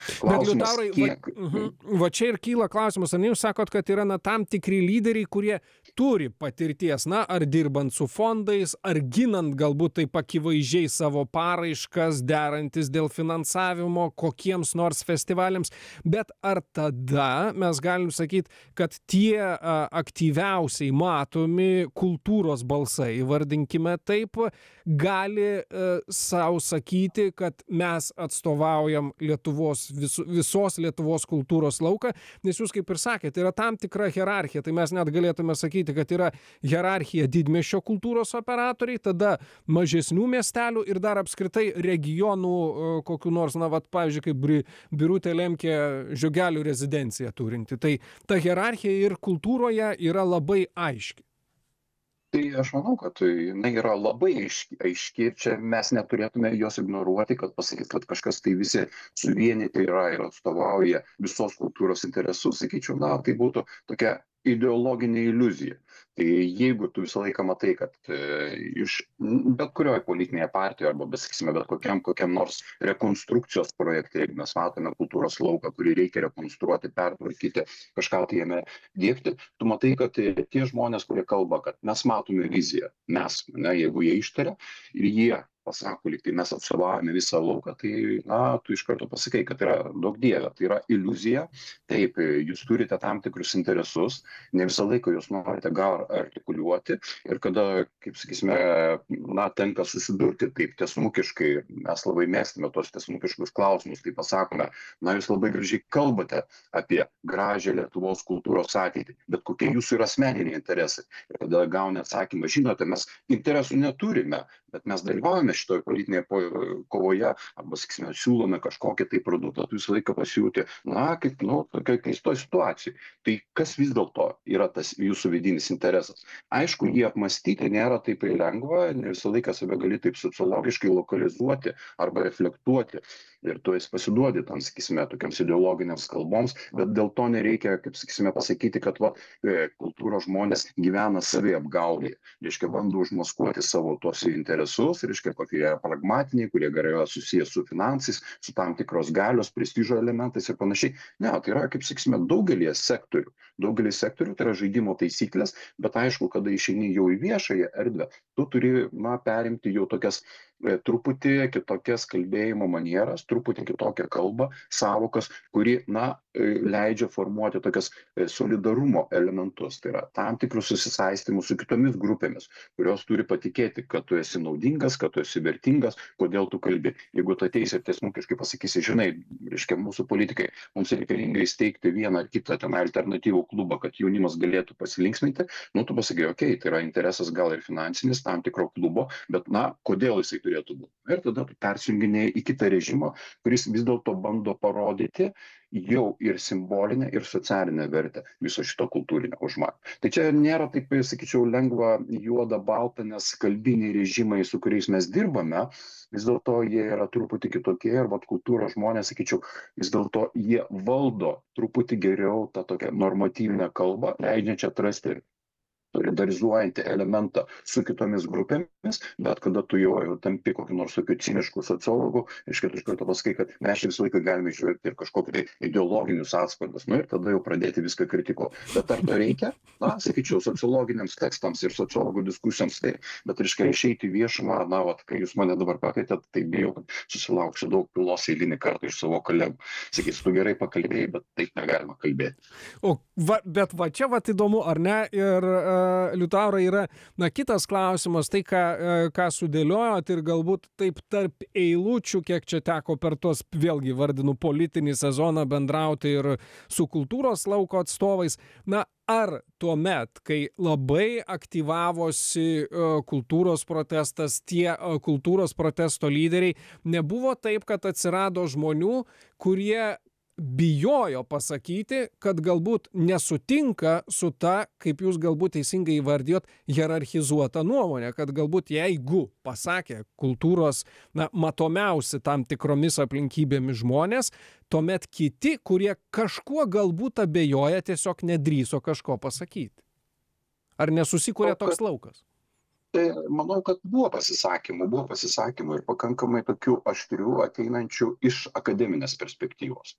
Bet Klausimas, Liutaurai, kiek. va čia ir kyla klausimas, ar ne jūs sakot, kad yra na tam tikri lyderiai, kurie turi patirties, na, ar dirbant su fondais, ar ginant galbūt taip akivaizdžiai savo paraiškas, derantis dėl finansavimo kokiems nors festivaliams, bet ar tada mes galim sakyti, kad tie aktyviausiai matomi kultūros balsai, vardinkime taip, gali sau sakyti, kad mes atstovaujam visos Lietuvos kultūros lauką, nes jūs kaip ir sakėte, yra tam tikra hierarchija, tai mes net galėtume sakyti, kad yra hierarchija didmiesčio kultūros operatoriai, tada mažesnių miestelių ir dar apskritai regionų kokių nors, na, vat, pavyzdžiui, kaip Birutė Lemkė Žiogelių rezidenciją turinti. Tai ta hierarchija ir kultūroje yra labai aiški. Tai aš manau, kad jinai yra labai aiški ir čia mes neturėtume jos ignoruoti, kad pasakyti, kad kažkas tai visi suvienyti yra ir atstovauja visos kultūros interesus, sakyčiau, na, tai būtų tokia ideologinė iliuzija. Tai jeigu tu visą laiką matai, kad iš bet kurioje politinėje partijoje arba, sakysime, bet kokiam nors rekonstrukcijos projekte, jeigu mes matome kultūros lauką, kurį reikia rekonstruoti, pertvarkyti, kažką tai jame diegti, tu matai, kad tie žmonės, kurie kalba, kad mes matome viziją, mes, ne, jeigu jie ištaria ir jie pasako, lyg tai mes atstovavome visą lauką, tai, na, tu iš karto pasakai, kad yra daug dievė, tai yra iliuzija, taip, jūs turite tam tikrus interesus, ne visą laiką jūs norite gal artikuliuoti ir kada, kaip sakysime, na, tenka susidurti taip tiesmukiškai, mes labai mėgstame tos tiesmukiškus klausimus, tai pasakome, na, jūs labai gražiai kalbate apie gražią Lietuvos kultūros ateitį, bet kokie jūsų yra asmeniniai interesai. Ir kada gauni atsakymą, žinote, mes interesų neturime, bet mes dalyvaujame šitoje politinėje kovoje, arba, sakysime, siūlome kažkokį tai produktą, tu visą laiką pasijūti, na, kaip, nu, tokia keistoj situacijai. Tai kas vis dėlto yra tas jūsų vidinis interesas? Aišku, jį apmastyti nėra taip lengva, ne visą laiką save gali taip sociologiškai lokalizuoti arba reflektuoti. Ir tu esi pasiduodi tam, sakysime, tokiams ideologiniams kalboms, bet dėl to nereikia, kaip sakysime, pasakyti, kad va, kultūros žmonės gyvena saviapgaulėje. Reiškia, bando užmaskuoti savo tos interesus, reiškia, kokie pragmatiniai, kurie yra susijęs su finansais, su tam tikros galios, prestižo elementais ir panašiai. Ne, tai yra, kaip sakysime, daugelį sektorių. Daugelį sektorių tai yra žaidimo taisyklės, bet aišku, kada išeini jau į viešąją erdvę, tu turi, na, perimti jau tokias truputį kitokias kalbėjimo manieras, truputį kitokią kalbą, savokas, kuri, na, leidžia formuoti tokias solidarumo elementus. Tai yra tam tikrus susisaistymus su kitomis grupėmis, kurios turi patikėti, kad tu esi naudingas, kad tu esi vertingas, kodėl tu kalbi. Jeigu tu ateisi ir tiesmukiškai pasakysi, žinai, reiškia, mūsų politikai, mums reikalinga įsteigti vieną ar kitą ten alternatyvų klubą, kad jaunimas galėtų pasilinksminti, nu, tu pasakai, okei, tai yra interesas gal ir finansinis tam tikro klubo, bet, na, kodėl jisai turėtų būti. Ir tada tu persijunginėjai į kitą režimą, kuris vis dėlto bando parodyti jau ir simbolinę, ir socialinę vertę viso šito kultūrinio užmato. Tai čia nėra taip, sakyčiau, lengva juoda balta, nes kalbiniai režimai, su kuriais mes dirbame, vis dėlto jie yra truputį kitokie ir vat kultūros žmonės, sakyčiau, vis dėlto jie valdo truputį geriau tą tokią normatyvinę kalbą, leidžiančią atrasti solidarizuojantį elementą su kitomis grupėmis, bet kada tu jau tampi kokį nors tokių ciniškų sociologų, reiškia, tu iš karto pasakai, kad mes visą laiką galime išvelgti ir kažkokiu tai ideologinius atspalvius, nu ir tada jau pradėti viską kritikuoti. Bet ar to reikia? Na, sakyčiau, sociologiniams tekstams ir sociologų diskusijoms, tai, bet reiškia, išeiti į viešumą, na, vat, kai jūs mane dabar pakvietėt, tai bijau, kad susilauksiu daug pilos eilinį kartą iš savo kolegų. Sakysiu, tu gerai pakalbėjai, bet taip negalima kalbėti. Bet va čia vat įdomu, ar ne? Ir Liutaurai yra, na, kitas klausimas, tai ką sudėliojot ir galbūt taip tarp eilučių, kiek čia teko per tos, vėlgi vardinu, politinį sezoną bendrauti ir su kultūros lauko atstovais, na, ar tuomet, kai labai aktyvavosi kultūros protestas, tie kultūros protesto lyderiai, nebuvo taip, kad atsirado žmonių, kurie bijojo pasakyti, kad galbūt nesutinka su ta, kaip jūs galbūt teisingai įvardijot, hierarchizuota nuomonė, kad galbūt jeigu pasakė kultūros, na, matomiausi tam tikromis aplinkybėmis žmonės, tuomet kiti, kurie kažkuo galbūt abejoja, tiesiog nedrįso kažko pasakyti. Ar nesusikūrė toks laukas? Tai manau, kad buvo pasisakymų ir pakankamai tokių aštrių ateinančių iš akademinės perspektyvos.